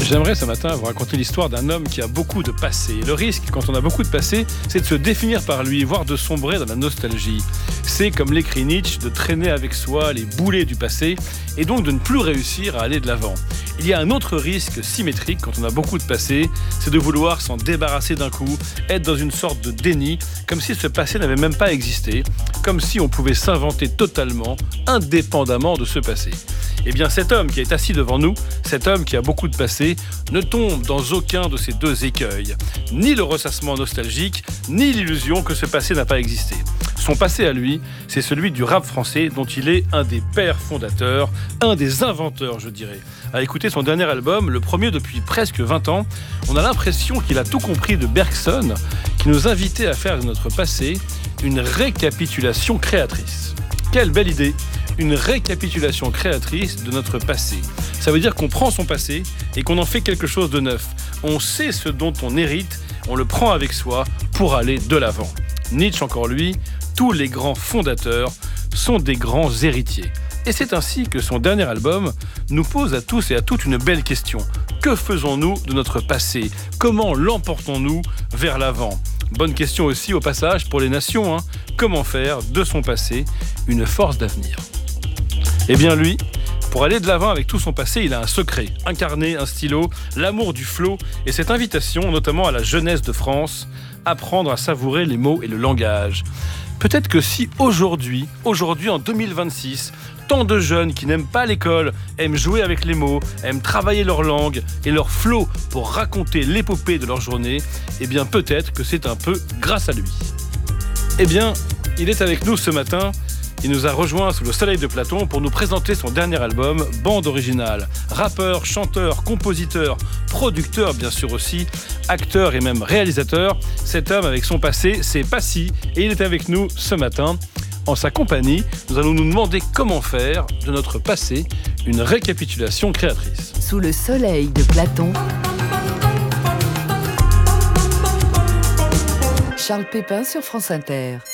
J'aimerais ce matin vous raconter l'histoire d'un homme qui a beaucoup de passé. Le risque, quand on a beaucoup de passé, c'est de se définir par lui, voire de sombrer dans la nostalgie. C'est, comme l'écrit Nietzsche, de traîner avec soi les boulets du passé et donc de ne plus réussir à aller de l'avant. Il y a un autre risque symétrique quand on a beaucoup de passé, c'est de vouloir s'en débarrasser d'un coup, être dans une sorte de déni, comme si ce passé n'avait même pas existé, comme si on pouvait s'inventer totalement, indépendamment de ce passé. Eh bien, cet homme qui est assis devant nous, cet homme qui a beaucoup de passé, ne tombe dans aucun de ces deux écueils. Ni le ressassement nostalgique, ni l'illusion que ce passé n'a pas existé. Son passé à lui, c'est celui du rap français dont il est un des pères fondateurs, un des inventeurs, je dirais. À écouter son dernier album, le premier depuis presque 20 ans, on a l'impression qu'il a tout compris de Bergson, qui nous invitait à faire de notre passé une récapitulation créatrice. Quelle belle idée! Une récapitulation créatrice de notre passé. Ça veut dire qu'on prend son passé et qu'on en fait quelque chose de neuf. On sait ce dont on hérite, on le prend avec soi pour aller de l'avant. Nietzsche, encore lui, tous les grands fondateurs sont des grands héritiers. Et c'est ainsi que son dernier album nous pose à tous et à toutes une belle question. Que faisons-nous de notre passé? Comment l'emportons-nous vers l'avant? Bonne question aussi au passage pour les nations. Comment faire de son passé une force d'avenir? Eh bien lui, pour aller de l'avant avec tout son passé, il a un secret, un carnet, un stylo, l'amour du flow et cette invitation, notamment à la jeunesse de France, apprendre à savourer les mots et le langage. Peut-être que si aujourd'hui en 2026, tant de jeunes qui n'aiment pas l'école, aiment jouer avec les mots, aiment travailler leur langue et leur flow pour raconter l'épopée de leur journée, eh bien peut-être que c'est un peu grâce à lui. Eh bien, il est avec nous ce matin. Il nous a rejoints sous le soleil de Platon pour nous présenter son dernier album, Bande Originale. Rappeur, chanteur, compositeur, producteur bien sûr aussi, acteur et même réalisateur, cet homme avec son passé, c'est Passy et il est avec nous ce matin. En sa compagnie, nous allons nous demander comment faire de notre passé une récapitulation créatrice. Sous le soleil de Platon, Charles Pépin sur France Inter.